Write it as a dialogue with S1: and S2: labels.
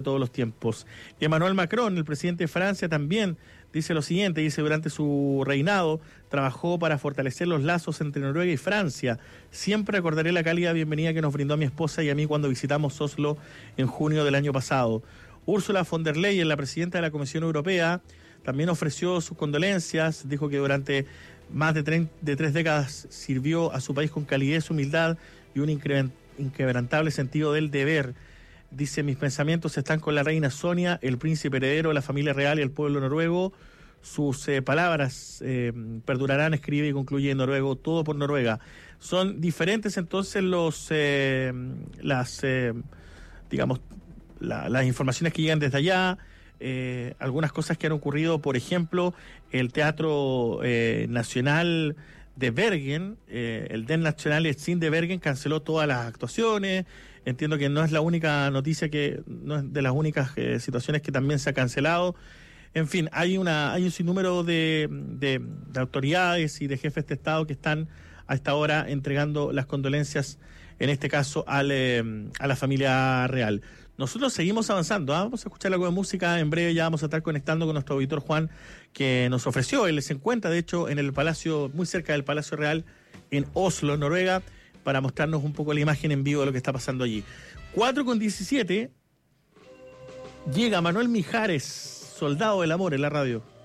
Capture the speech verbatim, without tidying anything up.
S1: todos los tiempos. Emmanuel Macron, el presidente de Francia, también dice lo siguiente, dice: durante su reinado trabajó para fortalecer los lazos entre Noruega y Francia. Siempre recordaré la cálida bienvenida que nos brindó a mi esposa y a mí cuando visitamos Oslo en junio del año pasado. Ursula von der Leyen, la presidenta de la Comisión Europea, también ofreció sus condolencias, dijo que durante más de, tre- de tres décadas sirvió a su país con calidez, humildad y un incre- inquebrantable sentido del deber. Dice: mis pensamientos están con la reina Sonia, el príncipe heredero, la familia real y el pueblo noruego. Sus eh, palabras eh, perdurarán, escribe y concluye en noruego, todo por Noruega. Son diferentes entonces los eh, las eh, digamos la, las informaciones que llegan desde allá. Eh, algunas cosas que han ocurrido, por ejemplo, el Teatro eh, Nacional de Bergen, eh, el Den Nationale Scene de Bergen canceló todas las actuaciones. Entiendo que no es la única noticia, que no es de las únicas eh, situaciones que también se ha cancelado. En fin, hay una hay un sinnúmero de, de, de autoridades y de jefes de Estado que están a esta hora entregando las condolencias, en este caso al, eh, a la familia real. Nosotros seguimos avanzando, ¿eh? Vamos a escuchar algo de música, en breve ya vamos a estar conectando con nuestro auditor Juan, que nos ofreció, él se encuentra de hecho en el Palacio, muy cerca del Palacio Real, en Oslo, Noruega, para mostrarnos un poco la imagen en vivo de lo que está pasando allí. cuatro con diecisiete, llega Manuel Mijares, Soldado del Amor, en la radio.